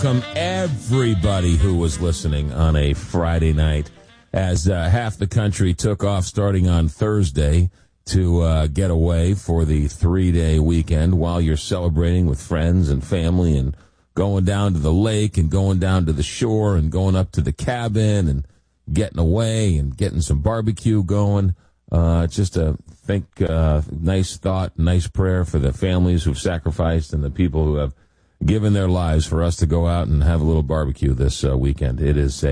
Welcome everybody who was listening on a Friday night as half the country took off starting on Thursday to get away for the 3-day weekend while you're celebrating with friends and family and going down to the lake and going down to the shore and going up to the cabin and getting away and getting some barbecue going. Just a nice thought, nice prayer for the families who've sacrificed and the people who have given their lives for us to go out and have a little barbecue this weekend. It is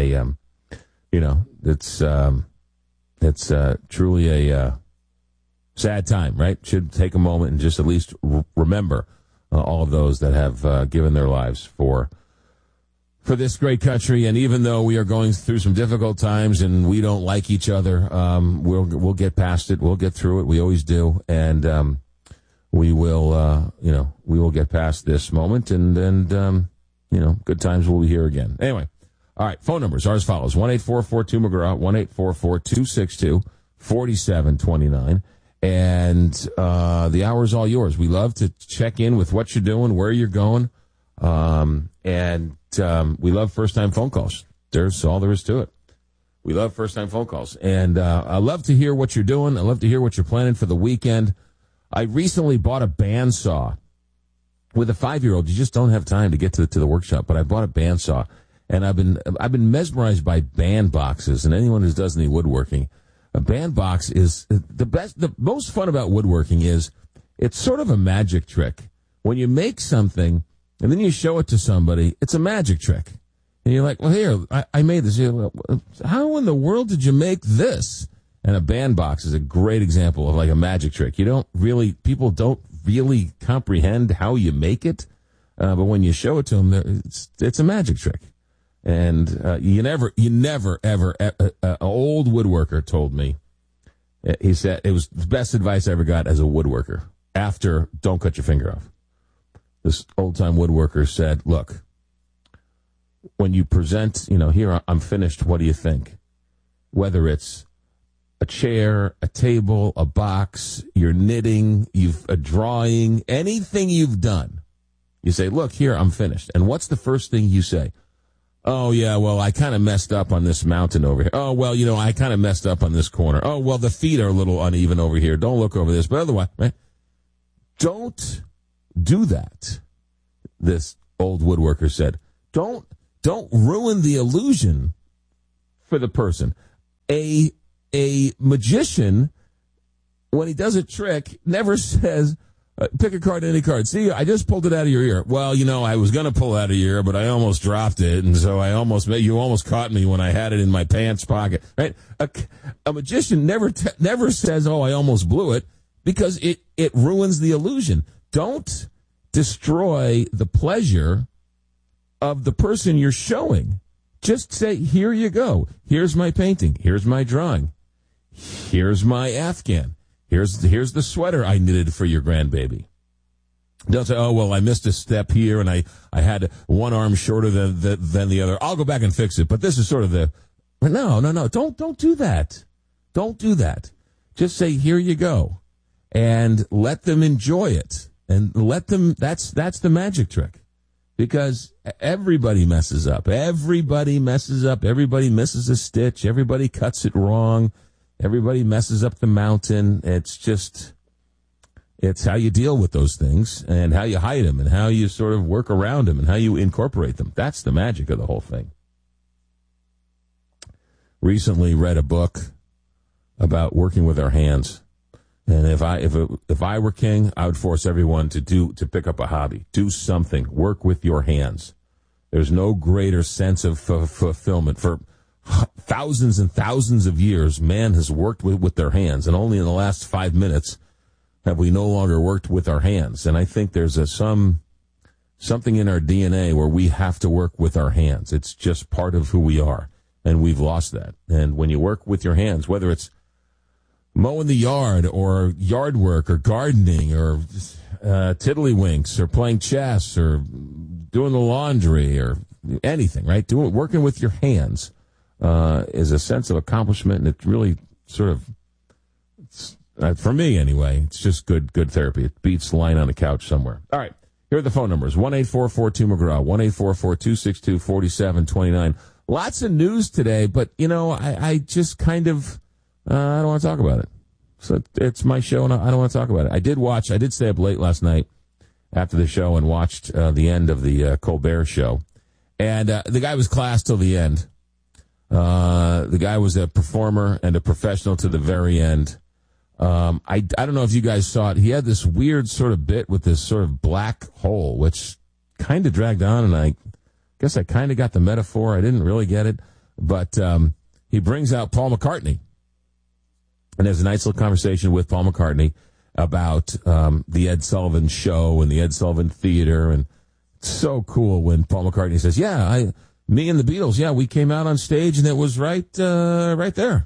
it's truly a sad time, right? Should take a moment and just at least remember all of those that have given their lives for this great country. And even though we are going through some difficult times and we don't like each other, we'll get past it. We'll get through it. We always do. And we will get past this moment, and good times will be here again. Anyway, all right, phone numbers are as follows: 1-844-2-McGraw, 1-844-262-4729, and the hour is all yours. We love to check in with what you're doing, where you're going, and we love first-time phone calls. There's all there is to it. We love first-time phone calls, and I love to hear what you're doing. I love to hear what you're planning for the weekend. I recently bought a bandsaw. With a 5-year-old, you just don't have time to get to the workshop. But I bought a bandsaw, and I've been mesmerized by band boxes. And anyone who does any woodworking, a band box is the best. The most fun about woodworking is it's sort of a magic trick. When you make something and then you show it to somebody, it's a magic trick. And you're like, well, here, I made this. How in the world did you make this? And a band box is a great example of like a magic trick. People don't really comprehend how you make it, but when you show it to them, it's a magic trick. And you never ever. An old woodworker told me, he said it was the best advice I ever got as a woodworker. After, don't cut your finger off. This old time woodworker said, look, when you present, here I'm finished. What do you think? Whether it's a chair, a table, a box, you're knitting, a drawing, anything you've done. You say, look, here, I'm finished. And what's the first thing you say? Oh, yeah, well, I kind of messed up on this mountain over here. Oh, well, I kind of messed up on this corner. Oh, well, the feet are a little uneven over here. Don't look over this. But otherwise, right? Don't do that, this old woodworker said. Don't ruin the illusion for the person. A magician, when he does a trick, never says, pick a card, any card. See, I just pulled it out of your ear. Well, I was going to pull it out of your ear, but I almost dropped it, and so you almost caught me when I had it in my pants pocket. Right? A magician never says, oh, I almost blew it, because it ruins the illusion. Don't destroy the pleasure of the person you're showing. Just say, here you go. Here's my painting. Here's my drawing. Here's my Afghan. Here's the sweater I knitted for your grandbaby. Don't say, oh, well, I missed a step here and I had one arm shorter than the other. I'll go back and fix it. But this is sort of no. Don't do that. Don't do that. Just say, here you go. And let them enjoy it. And that's the magic trick. Because everybody messes up. Everybody messes up. Everybody misses a stitch. Everybody cuts it wrong. Everybody messes up the mountain. It's how you deal with those things and how you hide them and how you sort of work around them and how you incorporate them. That's the magic of the whole thing. Recently read a book about working with our hands. And if I were king, I would force everyone to pick up a hobby, do something, work with your hands. There's no greater sense of fulfillment. For thousands and thousands of years, man has worked with their hands, and only in the last 5 minutes have we no longer worked with our hands. And I think there's something in our DNA where we have to work with our hands. It's just part of who we are, and we've lost that. And when you work with your hands, whether it's mowing the yard or yard work or gardening or tiddlywinks or playing chess or doing the laundry or anything, right? Working with your hands is a sense of accomplishment, and it really sort of, for me anyway, it's just good therapy. It beats lying on a couch somewhere. All right. Here are the phone numbers. 1-844-2McGraw, 1-844-262-4729. Lots of news today, but, I just kind of, I don't want to talk about it. So it's my show, and I don't want to talk about it. I did stay up late last night after the show and watched the end of the Colbert show. And the guy was class till the end. The guy was a performer and a professional to the very end. I don't know if you guys saw it. He had this weird sort of bit with this sort of black hole, which kind of dragged on, and I guess I kind of got the metaphor. I didn't really get it. But he brings out Paul McCartney and has a nice little conversation with Paul McCartney about the Ed Sullivan Show and the Ed Sullivan Theater. And it's so cool when Paul McCartney says, me and the Beatles, we came out on stage and it was right there.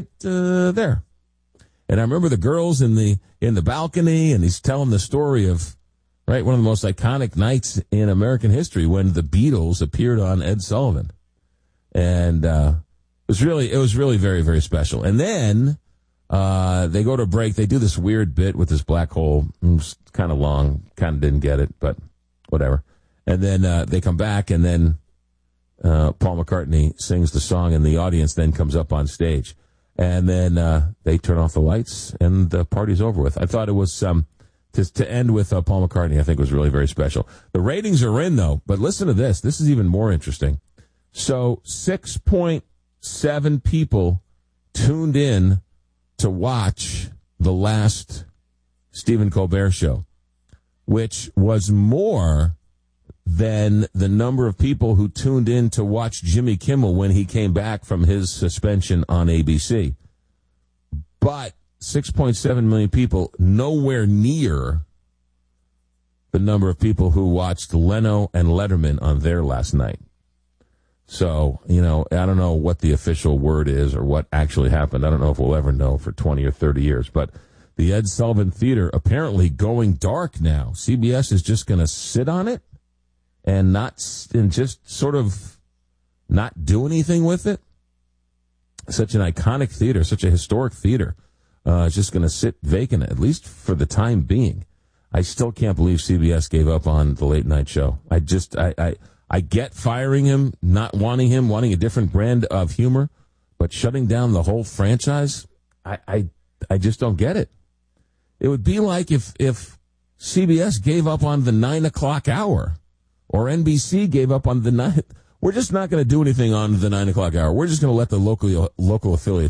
And I remember the girls in the balcony, and he's telling the story of one of the most iconic nights in American history when the Beatles appeared on Ed Sullivan. And it was really very, very special. And then they go to a break. They do this weird bit with this black hole. It's kind of long. Kind of didn't get it, but whatever. And then they come back, and then Paul McCartney sings the song, and the audience then comes up on stage. And then they turn off the lights, and the party's over with. I thought it was to end with Paul McCartney, I think was really very special. The ratings are in, though, but listen to this. This is even more interesting. So 6.7 people tuned in to watch the last Stephen Colbert show, which was more than the number of people who tuned in to watch Jimmy Kimmel when he came back from his suspension on ABC. But 6.7 million people, nowhere near the number of people who watched Leno and Letterman on their last night. So, I don't know what the official word is or what actually happened. I don't know if we'll ever know for 20 or 30 years. But the Ed Sullivan Theater apparently going dark now. CBS is just going to sit on it and just sort of not do anything with it. Such an iconic theater, such a historic theater. It's just going to sit vacant, at least for the time being. I still can't believe CBS gave up on the late night show. I get firing him, not wanting him, wanting a different brand of humor, but shutting down the whole franchise, I just don't get it. It would be like if CBS gave up on the 9 o'clock hour, or NBC gave up on the 9. We're just not going to do anything on the 9 o'clock hour. We're just going to let the local affiliate